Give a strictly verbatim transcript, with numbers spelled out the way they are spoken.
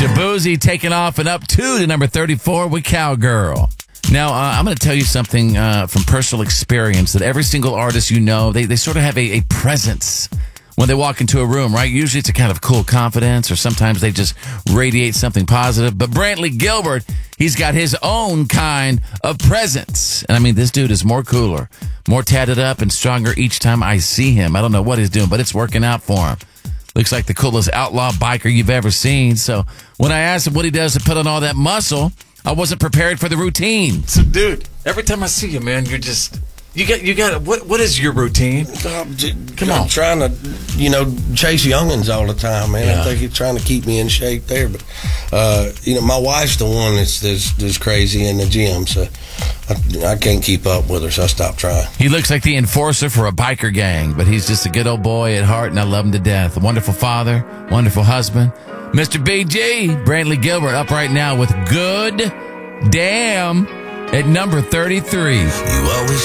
Shaboozey taking off and up two to number thirty-four with Cowgirl. Now, uh, I'm going to tell you something uh, from personal experience that every single artist you know, they, they sort of have a, a presence when they walk into a room, right? Usually it's a kind of cool confidence, or sometimes they just radiate something positive. But Brantley Gilbert, he's got his own kind of presence. And I mean, this dude is more cooler, more tatted up and stronger each time I see him. I don't know what he's doing, but it's working out for him. Looks like the coolest outlaw biker you've ever seen. So when I asked him what he does to put on all that muscle, I wasn't prepared for the routine. So, dude, every time I see you, man, you're just... You got, you got. What, what is your routine? I'm just, Come I'm on, trying to, you know, chase youngins all the time, man. Yeah. I think he's trying to keep me in shape there, but uh, you know, my wife's the one that's that's, that's crazy in the gym, so I, I can't keep up with her, so I stopped trying. He looks like the enforcer for a biker gang, but he's just a good old boy at heart, and I love him to death. A wonderful father, wonderful husband, Mister B G, Brantley Gilbert, up right now with Good Damn at number thirty-three. You always